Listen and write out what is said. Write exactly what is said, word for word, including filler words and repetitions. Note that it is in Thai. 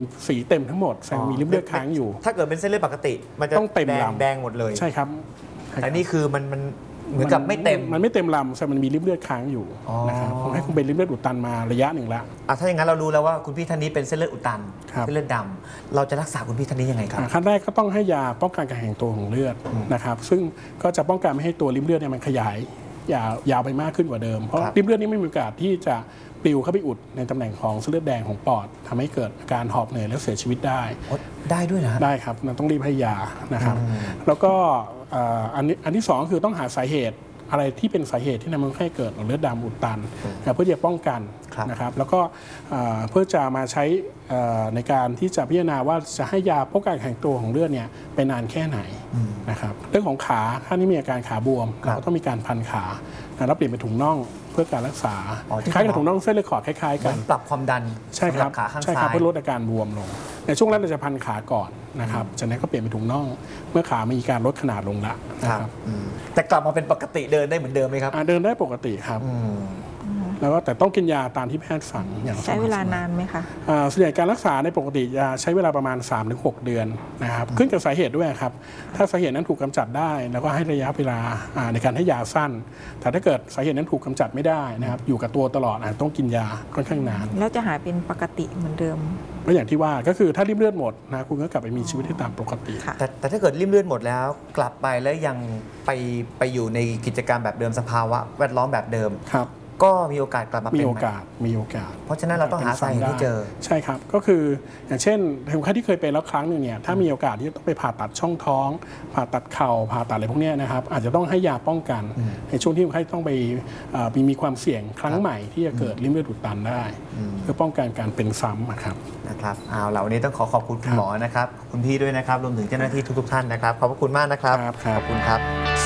สีเต็มทั้งหมดแสดงมีริ่มเลือดค้างอยู่ถ้าเกิดเป็นเส้นเลือดปกติมันจะต้องเต็มลำแดงหมดเลยใช่ครับแต่นี่คือมันมันเหมือนกับไม่เต็มมันไม่เต็มลำแต่มันมีริ่มเลือดค้างอยู่นะครับผมให้คุณเป็นริ่มเลือดอุดตันมาระยะหนึ่งแล้วถ้าอย่างนั้นเรารู้แล้วว่าคุณพี่ท่านนี้เป็นเส้นเลือดอุดตันเส้นเลือดดำเราจะรักษาคุณพี่ท่านนี้ยังไงครับขั้นแรกก็ต้องให้ยาป้องกันการแข็งตัวของเลือดนะครับซึ่งก็จะป้องกันไม่ให้ตัวริ่มเลือดเนี่ยมันขยายยาวยาวไปมากขึ้นกว่าเดิมเพราะริ่มเลือดนี้ไม่มีโอกาสที่จะปลิวเข้าไปอุดในตำแหน่งของเส้นเลือดแดงของปอดทำให้เกิดอาการหอบเหนื่อยและเสียชีวิตได้ได้ด้วยนะได้ครับต้องรีบให้ยานะครับแล้วก็อันนี้อันที่สองคือต้องหาสาเหตุอะไรที่เป็นสาเหตุที่ทำให้เกิดหลอดเลือดดำอุดตันเพื่อจะป้องกันนะครับแล้วก็เพื่อจะมาใช้ในการที่จะพิจารณาว่าจะให้ยาป้องกันแข็งตัวของเลือดเนี่ยไปนานแค่ไหนนะครับเรื่องของขาถ้านี่มีอาการขาบวมเราก็ต้องมีการพันขาแล้วเปลี่ยนเป็นถุงน่องเพื่อการรักษาคล้ายกับถุงน่องเส้นเลือดขอดคล้ายๆกันปรับความดันใช่ครับขาข้างซ้ายเพื่อลดอาการบวมลงในช่วงแรกเราจะพันขาก่อนนะครับจากนั้นก็เปลี่ยนเป็นถุงน่องเมื่อขามีการลดขนาดลงละนะครับแต่กลับมาเป็นปกติเดินได้เหมือนเดิมไหมครับเดินได้ปกติครับแล้วก็แต่ต้องกินยาตามที่แพทย์สั่งอย่างใช้เวลานานไหมคะส่วนใหญ่การรักษาในปกติจะใช้เวลาประมาณ สามถึงหก เดือนนะครับขึ้นกับสาเหตุด้วยครับถ้าสาเหตุนั้นถูกกำจัดได้แล้วก็ให้ระยะเวลาในการให้ยาสั้นแต่ถ้าเกิดสาเหตุนั้นถูกกำจัดไม่ได้นะครับอยู่กับตัวตลอดต้องกินยาค่อนข้างนานแล้วจะหายเป็นปกติเหมือนเดิมก็อย่างที่ว่าก็คือถ้าริ่มเลือดหมดนะคุณก็กลับไปมีชีวิตที่ตามปกติแต่แต่ถ้าเกิดริ่มเลือดหมดแล้วกลับไปแล้วยังไปไปอยู่ในกิจกรรมแบบเดิมสภาวะแวดล้อมแบบเดิมครับก็มีโอกาสกลับมาเป็นมีโอกาสมีโอกาสเพราะฉะนั้นเราต้องหาสาเหตุให้เจอใช่ครับก็คืออย่างเช่นคนไข้ที่เคยเป็นแล้วครั้งหนึ่งเนี่ยถ้ามีโอกาสที่ต้องไปผ่าตัดช่องท้องผ่าตัดเข่าผ่าตัดอะไรพวกนี้นะครับอาจจะต้องให้ยาป้องกันในช่วงที่คนไข้ต้องไปมีมีความเสี่ยงครั้งใหม่ที่จะเกิดริ่มเลือดอุดตันได้เพื่อป้องกันการเป็นซ้ำครับนะครับเอาล่ะวันนี้ต้องขอขอบคุณคุณหมอนะครับคุณพี่ด้วยนะครับรวมถึงเจ้าหน้าที่ทุกๆท่านนะครับขอบพระคุณมากนะครับขอบคุณครับ